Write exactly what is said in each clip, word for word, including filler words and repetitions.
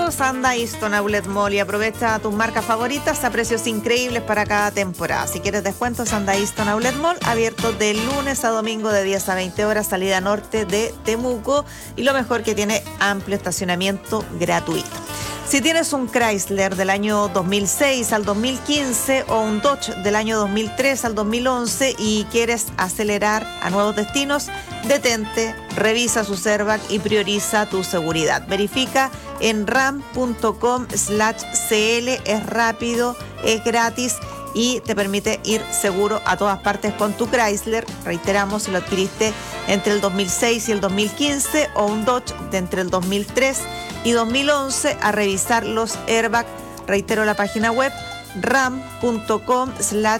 descuentos, anda a Easton Outlet Mall y aprovecha tus marcas favoritas a precios increíbles para cada temporada. Si quieres descuentos, anda a Easton Outlet Mall, abierto de lunes a domingo de diez a veinte horas, salida norte de Temuco, y lo mejor que tiene amplio estacionamiento gratuito. Si tienes un Chrysler del año dos mil seis al dos mil quince o un Dodge del año dos mil tres al dos mil once y quieres acelerar a nuevos destinos, detente, revisa su airbag y prioriza tu seguridad. Verifica en ram punto com slash cl, es rápido, es gratis y te permite ir seguro a todas partes con tu Chrysler. Reiteramos, si lo adquiriste entre el dos mil seis y el dos mil quince o un Dodge de entre el dos mil tres y dos mil once, a revisar los airbags. Reitero la página web ram punto com slash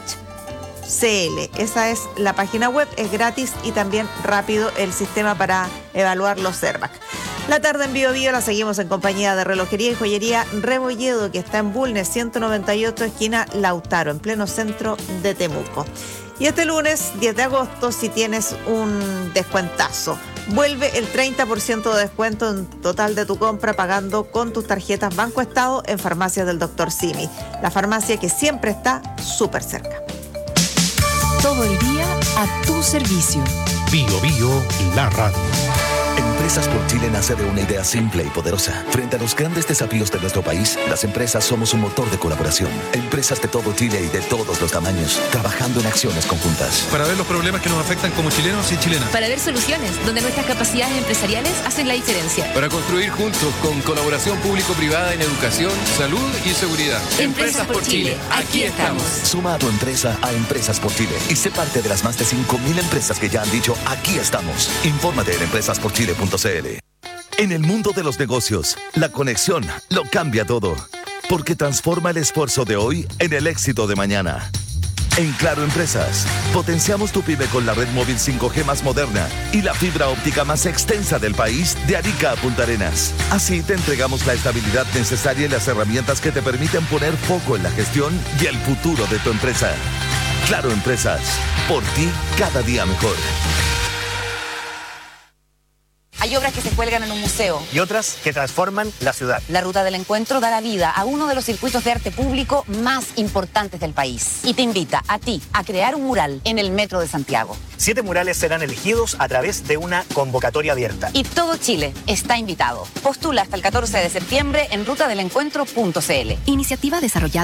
cl. Esa es la página web, es gratis y también rápido el sistema para evaluar los airbags. La tarde en Bio Bio la seguimos en compañía de Relojería y Joyería Rebolledo, que está en Bulnes ciento noventa y ocho, esquina Lautaro, en pleno centro de Temuco. Y este lunes diez de agosto, si tienes un descuentazo, vuelve el treinta por ciento de descuento en total de tu compra pagando con tus tarjetas Banco Estado en Farmacias del doctor Simi, la farmacia que siempre está súper cerca. Todo el día a tu servicio. Bio Bio, la radio. Empresas por Chile nace de una idea simple y poderosa. Frente a los grandes desafíos de nuestro país, las empresas somos un motor de colaboración. Empresas de todo Chile y de todos los tamaños, trabajando en acciones conjuntas. Para ver los problemas que nos afectan como chilenos y chilenas. Para ver soluciones donde nuestras capacidades empresariales hacen la diferencia. Para construir juntos con colaboración público-privada en educación, salud y seguridad. Empresas por Chile, aquí estamos. Suma a tu empresa a Empresas por Chile y sé parte de las más de cinco mil empresas que ya han dicho aquí estamos. Infórmate en empresas por chile punto cl. En el mundo de los negocios, la conexión lo cambia todo, porque transforma el esfuerzo de hoy en el éxito de mañana. En Claro Empresas, potenciamos tu pyme con la red móvil cinco G más moderna y la fibra óptica más extensa del país, de Arica a Punta Arenas. Así te entregamos la estabilidad necesaria y las herramientas que te permiten poner foco en la gestión y el futuro de tu empresa. Claro Empresas, por ti cada día mejor. Hay obras que se cuelgan en un museo. Y otras que transforman la ciudad. La Ruta del Encuentro da la vida a uno de los circuitos de arte público más importantes del país. Y te invita a ti a crear un mural en el Metro de Santiago. Siete murales serán elegidos a través de una convocatoria abierta. Y todo Chile está invitado. Postula hasta el catorce de septiembre en ruta del encuentro punto cl. Iniciativa desarrollada